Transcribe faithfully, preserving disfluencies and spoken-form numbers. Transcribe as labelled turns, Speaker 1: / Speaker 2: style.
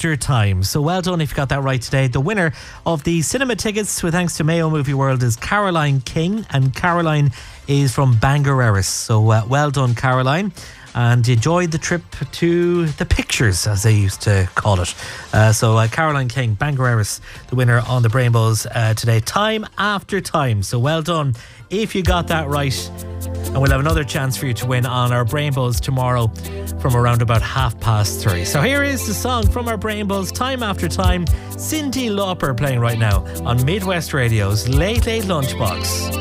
Speaker 1: After Time. So well done if you got that right today. The winner of the cinema tickets with thanks to Mayo Movie World is Caroline King, and Caroline is from Bangareris. So uh, well done, Caroline. And enjoy the trip to the pictures, as they used to call it. Uh, so uh, Caroline King, Bangareris, the winner on the Brain Buzz uh, today. Time After Time. So well done if you got that right. And we'll have another chance for you to win on our Brain Buzz tomorrow from around about half past three. So here is the song from our Brain Buzz, Time After Time. Cyndi Lauper playing right now on Midwest Radio's Late Late Lunchbox.